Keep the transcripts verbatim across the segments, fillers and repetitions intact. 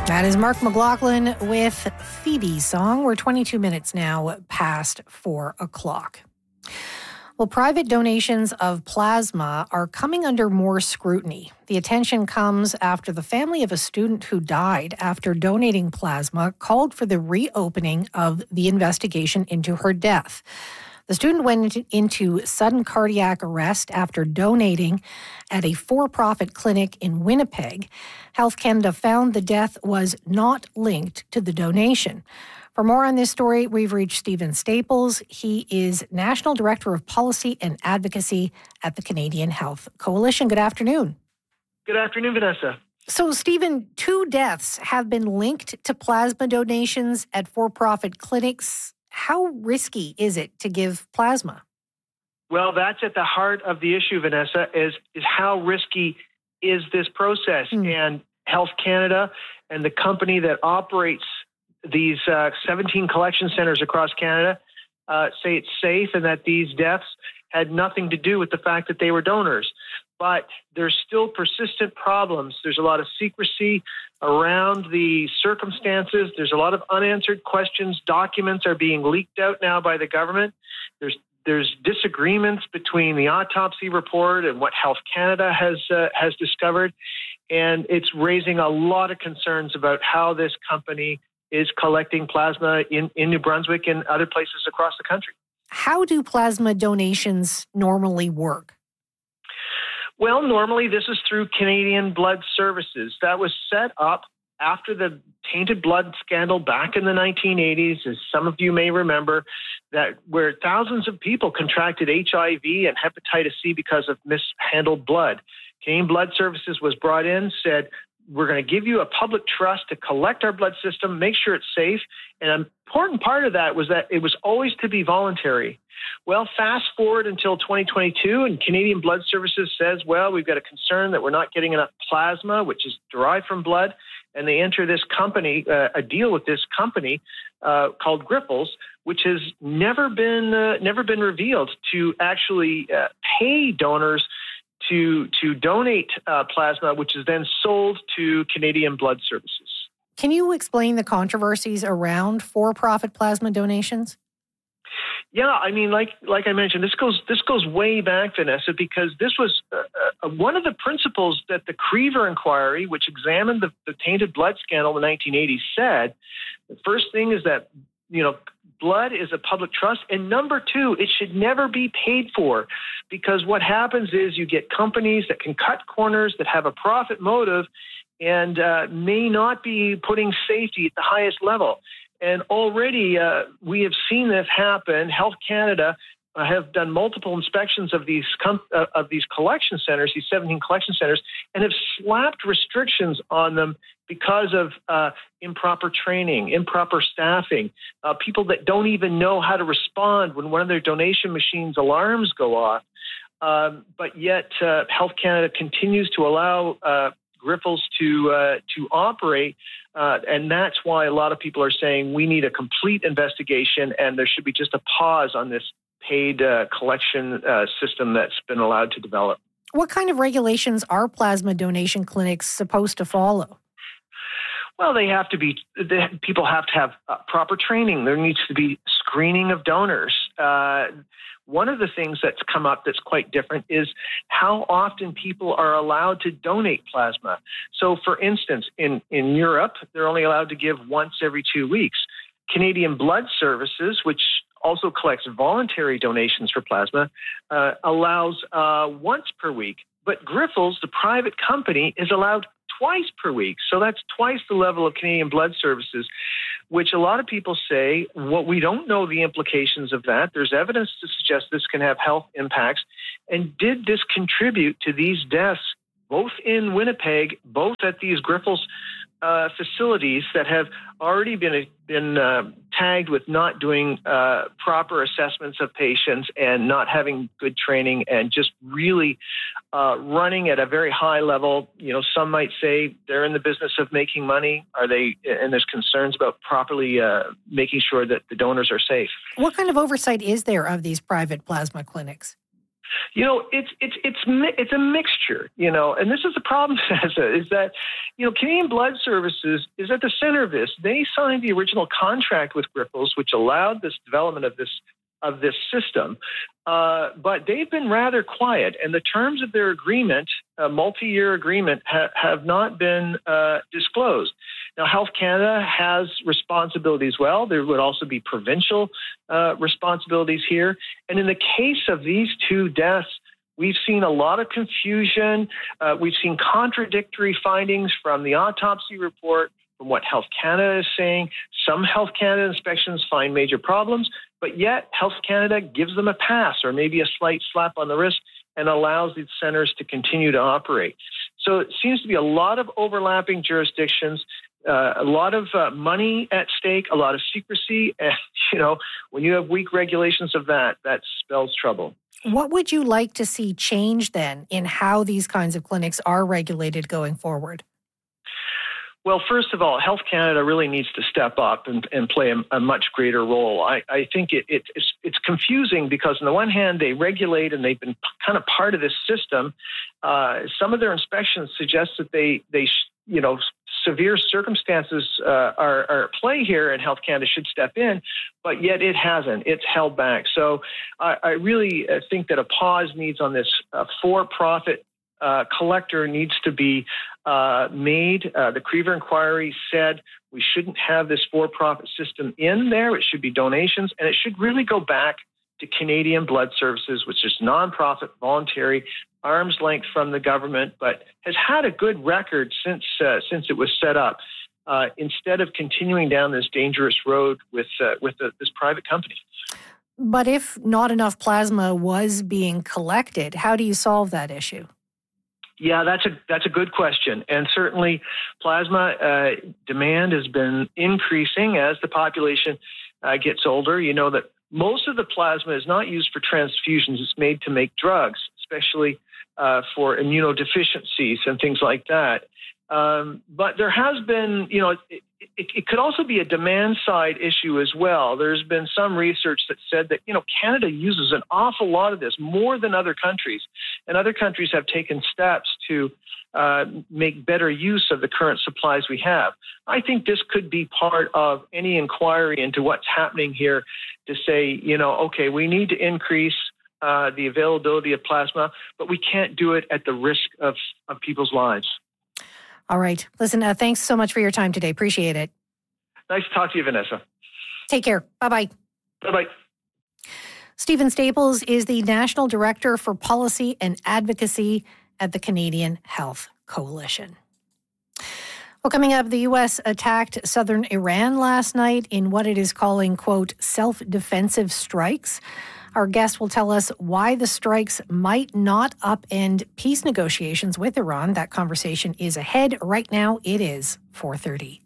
That is Mark McLaughlin with Phoebe's song. We're twenty-two minutes now past four o'clock. Well, private donations of plasma are coming under more scrutiny. The attention comes after the family of a student who died after donating plasma called for the reopening of the investigation into her death. The student went into sudden cardiac arrest after donating at a for-profit clinic in Winnipeg. Health Canada found the death was not linked to the donation. For more on this story, we've reached Stephen Staples. He is National Director of Policy and Advocacy at the Canadian Health Coalition. Good afternoon. Good afternoon, Vanessa. So, Stephen, two deaths have been linked to plasma donations at for-profit clinics. How risky is it to give plasma? Well, that's at the heart of the issue, Vanessa, is, is how risky is this process? Mm. And Health Canada and the company that operates these uh, seventeen collection centers across Canada uh, say it's safe and that these deaths had nothing to do with the fact that they were donors. But there's still persistent problems. There's a lot of secrecy around the circumstances. There's a lot of unanswered questions. Documents are being leaked out now by the government. There's there's disagreements between the autopsy report and what Health Canada has uh, has discovered, and it's raising a lot of concerns about how this company is collecting plasma in, in New Brunswick and other places across the country. How do plasma donations normally work? Well, normally this is through Canadian Blood Services. That was set up after the tainted blood scandal back in the nineteen eighties, as some of you may remember, that where thousands of people contracted H I V and hepatitis C because of mishandled blood. Canadian Blood Services was brought in, said, we're going to give you a public trust to collect our blood system, make sure it's safe. And an important part of that was that it was always to be voluntary. Well, fast forward until twenty twenty-two, and Canadian Blood Services says, well, we've got a concern that we're not getting enough plasma, which is derived from blood. And they enter this company, uh, a deal with this company uh, called Grifols, which has never been uh, never been revealed, to actually uh, pay donors to to donate uh, plasma, which is then sold to Canadian Blood Services. Can you explain the controversies around for-profit plasma donations? Yeah, I mean, like like I mentioned, this goes this goes way back, Vanessa, because this was uh, uh, one of the principles that the Crever Inquiry, which examined the, the tainted blood scandal in the nineteen eighties, said. The first thing is that, you know, blood is a public trust. And number two, it should never be paid for, because what happens is you get companies that can cut corners, that have a profit motive, and uh, may not be putting safety at the highest level. And already uh, we have seen this happen. Health Canada uh, have done multiple inspections of these com- uh, of these collection centers, these seventeen collection centers, and have slapped restrictions on them because of uh, improper training, improper staffing, uh, people that don't even know how to respond when one of their donation machines' alarms go off. Um, but yet uh, Health Canada continues to allow uh, Grifols to uh, to operate, uh, and that's why a lot of people are saying we need a complete investigation, and there should be just a pause on this paid uh, collection uh, system that's been allowed to develop. What kind of regulations are plasma donation clinics supposed to follow? Well, they have to be. They, people have to have uh, proper training. There needs to be screening of donors. Uh, One of the things that's come up that's quite different is how often people are allowed to donate plasma. So, for instance, in, in Europe, they're only allowed to give once every two weeks. Canadian Blood Services, which also collects voluntary donations for plasma, uh, allows uh, once per week. But Grifols, the private company, is allowed twice per week. So that's twice the level of Canadian Blood Services, which a lot of people say, well, we don't know the implications of that. There's evidence to suggest this can have health impacts. And did this contribute to these deaths, both in Winnipeg, both at these Grifols uh, facilities that have already been been uh, tagged with not doing uh, proper assessments of patients and not having good training and just really uh, running at a very high level? You know, some might say they're in the business of making money. Are they? And there's concerns about properly uh, making sure that the donors are safe. What kind of oversight is there of these private plasma clinics? You know, it's it's it's it's a mixture. You know, and this is the problem, is that, you know, Canadian Blood Services is at the center of this. They signed the original contract with Grifols, which allowed this development of this of this system. Uh, but they've been rather quiet, and the terms of their agreement, a multi-year agreement, ha- have not been uh, disclosed. Now, Health Canada has responsibilities. Well, there would also be provincial uh, responsibilities here. And in the case of these two deaths, we've seen a lot of confusion. Uh, we've seen contradictory findings from the autopsy report, from what Health Canada is saying. Some Health Canada inspections find major problems, but yet Health Canada gives them a pass or maybe a slight slap on the wrist and allows these centers to continue to operate. So it seems to be a lot of overlapping jurisdictions, uh, a lot of uh, money at stake, a lot of secrecy. And, you know, when you have weak regulations of that, that spells trouble. What would you like to see change then in how these kinds of clinics are regulated going forward? Well, first of all, Health Canada really needs to step up and, and play a, a much greater role. I, I think it, it, it's, it's confusing because on the one hand, they regulate and they've been kind of part of this system. Uh, some of their inspections suggest that they, they you know, severe circumstances uh, are, are at play here and Health Canada should step in, but yet it hasn't. It's held back. So I, I really think that a pause needs on this uh, for-profit Uh, collector needs to be uh, made. Uh, the Crever Inquiry said we shouldn't have this for-profit system in there. It should be donations, and it should really go back to Canadian Blood Services, which is nonprofit, voluntary, arm's length from the government, but has had a good record since uh, since it was set up. Uh, instead of continuing down this dangerous road with uh, with the, this private company. But if not enough plasma was being collected, how do you solve that issue? Yeah, that's a that's a good question, and certainly plasma uh, demand has been increasing as the population uh, gets older. You know that most of the plasma is not used for transfusions; it's made to make drugs, especially uh, for immunodeficiencies and things like that. Um, but there has been, you know, it, it, it could also be a demand side issue as well. There's been some research that said that, you know, Canada uses an awful lot of this, more than other countries. And other countries have taken steps to uh, make better use of the current supplies we have. I think this could be part of any inquiry into what's happening here to say, you know, okay, we need to increase uh, the availability of plasma, but we can't do it at the risk of, of people's lives. All right. Listen, uh, thanks so much for your time today. Appreciate it. Nice to talk to you, Vanessa. Take care. Bye-bye. Bye-bye. Stephen Staples is the National Director for Policy and Advocacy at the Canadian Health Coalition. Well, coming up, the U S attacked southern Iran last night in what it is calling, quote, self-defensive strikes. Our guest will tell us why the strikes might not upend peace negotiations with Iran. That conversation is ahead. Right now, it is four thirty.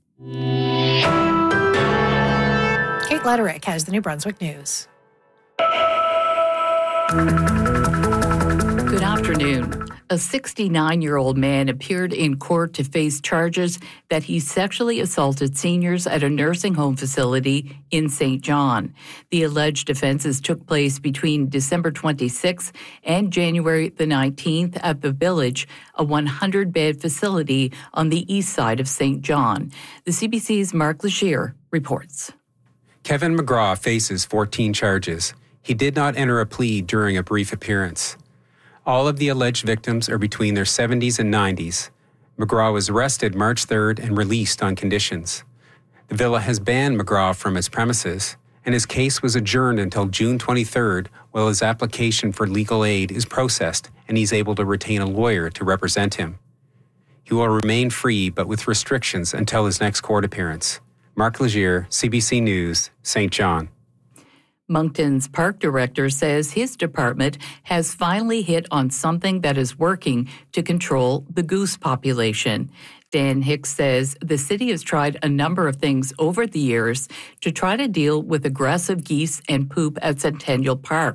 Kate Lederich has the New Brunswick News. Good afternoon. A sixty-nine-year-old man appeared in court to face charges that he sexually assaulted seniors at a nursing home facility in Saint John. The alleged offenses took place between December twenty-sixth and January the nineteenth at the Village, a one hundred bed facility on the east side of Saint John. The C B C's Mark Legier reports. Kevin McGraw faces fourteen charges. He did not enter a plea during a brief appearance. All of the alleged victims are between their seventies and nineties. McGraw was arrested March third and released on conditions. The villa has banned McGraw from his premises, and his case was adjourned until June twenty-third while his application for legal aid is processed and he's able to retain a lawyer to represent him. He will remain free but with restrictions until his next court appearance. Mark Legier, C B C News, Saint John. Moncton's park director says his department has finally hit on something that is working to control the goose population. Dan Hicks says the city has tried a number of things over the years to try to deal with aggressive geese and poop at Centennial Park.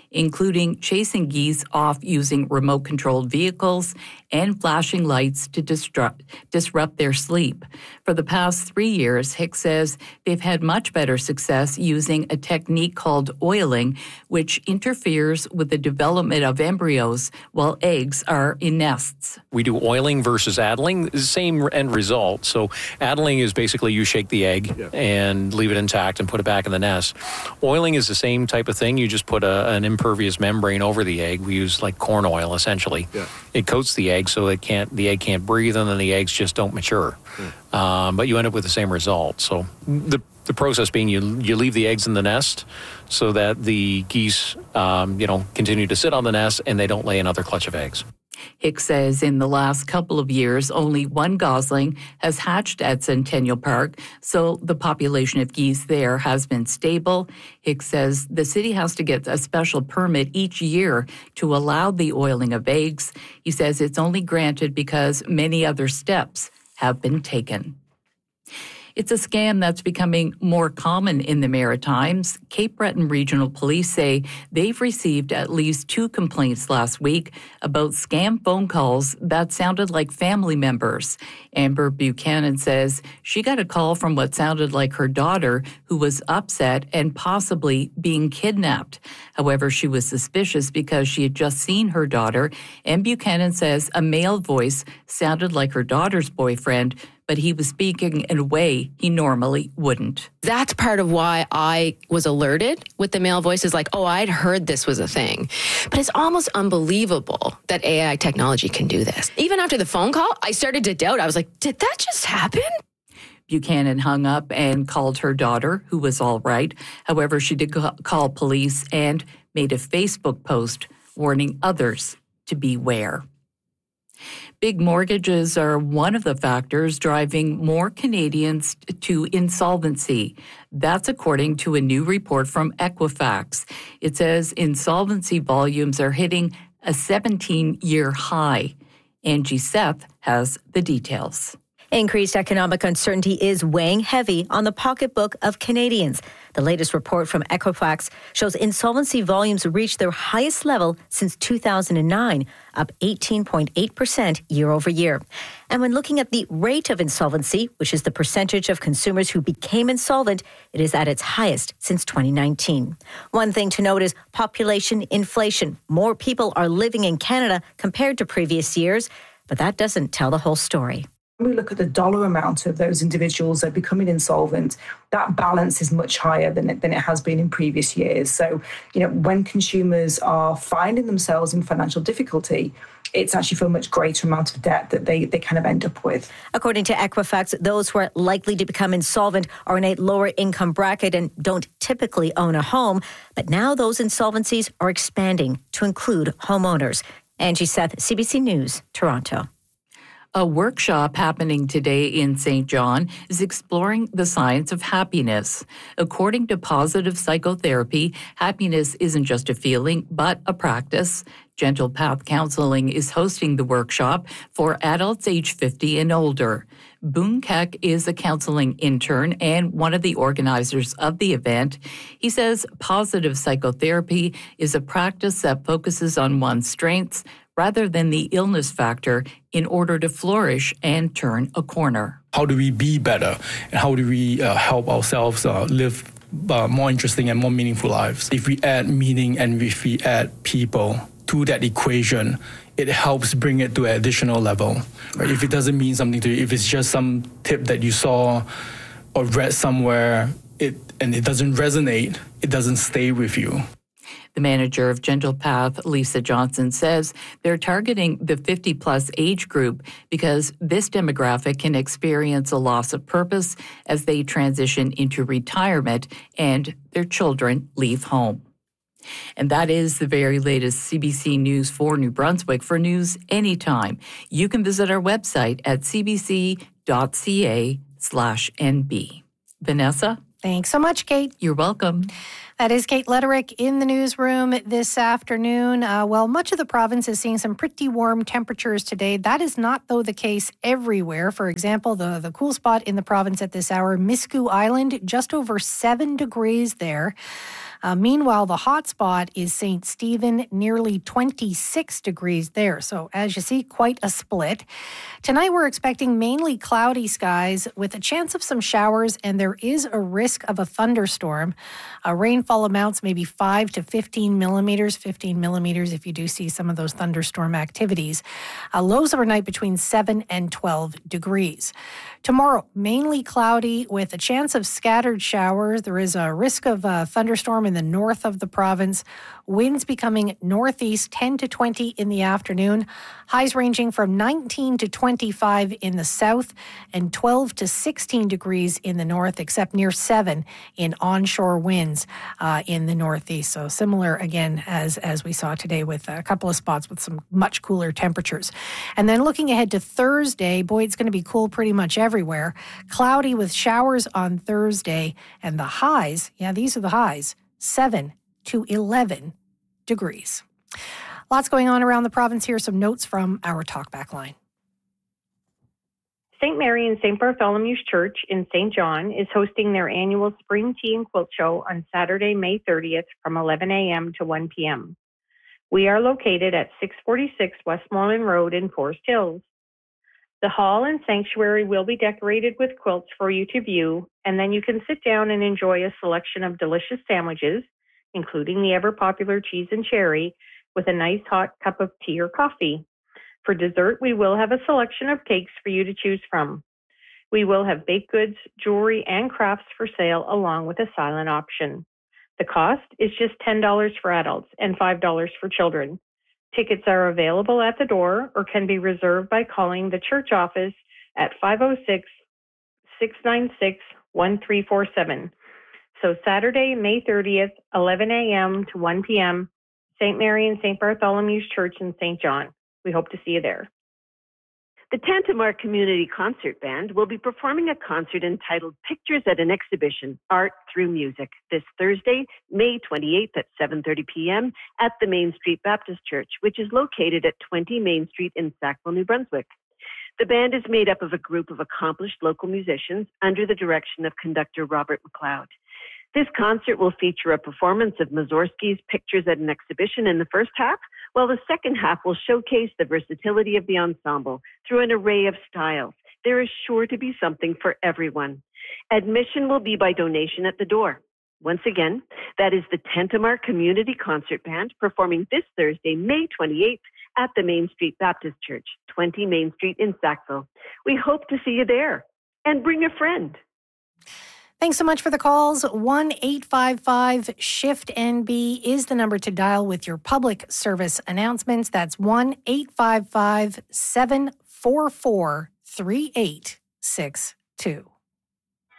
including chasing geese off using remote-controlled vehicles and flashing lights to disrupt, disrupt their sleep. For the past three years, Hicks says they've had much better success using a technique called oiling, which interferes with the development of embryos while eggs are in nests. We do oiling versus addling, same end result. So addling is basically you shake the egg yeah. and leave it intact and put it back in the nest. Oiling is the same type of thing. You just put a, an impervious membrane over the egg. We use like corn oil, essentially. Yeah. It coats the egg so it can't, the egg can't breathe, and then the eggs just don't mature. Yeah. Um, but you end up with the same result. So the the process being you you leave the eggs in the nest so that the geese, um, you know, continue to sit on the nest and they don't lay another clutch of eggs. Hicks says in the last couple of years, only one gosling has hatched at Centennial Park, so the population of geese there has been stable. Hicks says the city has to get a special permit each year to allow the oiling of eggs. He says it's only granted because many other steps have been taken. It's a scam that's becoming more common in the Maritimes. Cape Breton Regional Police say they've received at least two complaints last week about scam phone calls that sounded like family members. Amber Buchanan says she got a call from what sounded like her daughter, who was upset and possibly being kidnapped. However, she was suspicious because she had just seen her daughter, and Buchanan says a male voice sounded like her daughter's boyfriend, but he was speaking in a way he normally wouldn't. That's part of why I was alerted with the male voices, like, oh, I'd heard this was a thing. But it's almost unbelievable that A I technology can do this. Even after the phone call, I started to doubt. I was like, did that just happen? Buchanan hung up and called her daughter, who was all right. However, she did call police and made a Facebook post warning others to beware. Big mortgages are one of the factors driving more Canadians to insolvency. That's according to a new report from Equifax. It says insolvency volumes are hitting a seventeen-year high. Angie Seth has the details. Increased economic uncertainty is weighing heavy on the pocketbook of Canadians. The latest report from Equifax shows insolvency volumes reached their highest level since two thousand nine, up eighteen point eight percent year over year. And when looking at the rate of insolvency, which is the percentage of consumers who became insolvent, it is at its highest since twenty nineteen. One thing to note is population inflation. More people are living in Canada compared to previous years, but that doesn't tell the whole story. When we look at the dollar amount of those individuals that are becoming insolvent, that balance is much higher than it, than it has been in previous years. So, you know, when consumers are finding themselves in financial difficulty, it's actually for a much greater amount of debt that they, they kind of end up with. According to Equifax, those who are likely to become insolvent are in a lower income bracket and don't typically own a home. But now those insolvencies are expanding to include homeowners. Angie Seth, C B C News, Toronto. A workshop happening today in Saint John is exploring the science of happiness. According to positive psychotherapy, happiness isn't just a feeling, but a practice. Gentle Path Counseling is hosting the workshop for adults age fifty and older. Boone Keck is a counseling intern and one of the organizers of the event. He says positive psychotherapy is a practice that focuses on one's strengths rather than the illness factor in order to flourish and turn a corner. How do we be better? And how do we uh, help ourselves uh, live uh, more interesting and more meaningful lives? If we add meaning and if we add people to that equation, it helps bring it to an additional level. Right? If it doesn't mean something to you, if it's just some tip that you saw or read somewhere, it and it doesn't resonate, it doesn't stay with you. The manager of Gentle Path, Lisa Johnson, says they're targeting the fifty-plus age group because this demographic can experience a loss of purpose as they transition into retirement and their children leave home. And that is the very latest C B C News for New Brunswick. For news anytime, you can visit our website at cbc.ca slash NB. Vanessa? Thanks so much, Kate. You're welcome. That is Kate Lederick in the newsroom this afternoon. Uh, well, much of the province is seeing some pretty warm temperatures today. That is not, though, the case everywhere. For example, the, the cool spot in the province at this hour, Miscou Island, just over seven degrees there. Uh, meanwhile, the hot spot is Saint Stephen, nearly twenty-six degrees there. So as you see, quite a split. Tonight, we're expecting mainly cloudy skies with a chance of some showers, and there is a risk of a thunderstorm. Uh, rainfall amounts maybe five to fifteen millimeters, fifteen millimeters if you do see some of those thunderstorm activities. Uh, lows overnight between seven and twelve degrees. Tomorrow, mainly cloudy with a chance of scattered showers. There is a risk of a thunderstorm in the north of the province. Winds becoming northeast ten to twenty in the afternoon. Highs ranging from nineteen to twenty-five in the south and twelve to sixteen degrees in the north, except near seven in onshore winds uh, in the northeast. So similar again as, as we saw today with a couple of spots with some much cooler temperatures. And then looking ahead to Thursday, boy, it's going to be cool pretty much everywhere. Cloudy with showers on Thursday, and the highs, yeah, these are the highs, seven to eleven degrees. Lots going on around the province here. Some notes from our talkback line. Saint Mary and Saint Bartholomew's Church in Saint John is hosting their annual Spring Tea and Quilt Show on Saturday, May thirtieth from eleven a.m. to one p.m. We are located at six forty-six Westmoreland Road in Forest Hills. The hall and sanctuary will be decorated with quilts for you to view, and then you can sit down and enjoy a selection of delicious sandwiches, including the ever-popular cheese and cherry, with a nice hot cup of tea or coffee. For dessert, we will have a selection of cakes for you to choose from. We will have baked goods, jewelry, and crafts for sale, along with a silent option. The cost is just ten dollars for adults and five dollars for children. Tickets are available at the door or can be reserved by calling the church office at five oh six, six nine six, one three four seven. So Saturday, May thirtieth, eleven a.m. to one p.m., Saint Mary and Saint Bartholomew's Church in Saint John. We hope to see you there. The Tantamar Community Concert Band will be performing a concert entitled Pictures at an Exhibition, Art Through Music, this Thursday, May twenty-eighth at seven thirty p.m. at the Main Street Baptist Church, which is located at twenty Main Street in Sackville, New Brunswick. The band is made up of a group of accomplished local musicians under the direction of conductor Robert McLeod. This concert will feature a performance of Mussorgsky's Pictures at an Exhibition in the first half, while the second half will showcase the versatility of the ensemble through an array of styles. There is sure to be something for everyone. Admission will be by donation at the door. Once again, that is the Tantamar Community Concert Band performing this Thursday, May twenty-eighth at the Main Street Baptist Church, twenty Main Street in Sackville. We hope to see you there. And bring a friend. Thanks so much for the calls. one eight five five shift N B is the number to dial with your public service announcements. That's one eight five five, seven four four, three eight six two.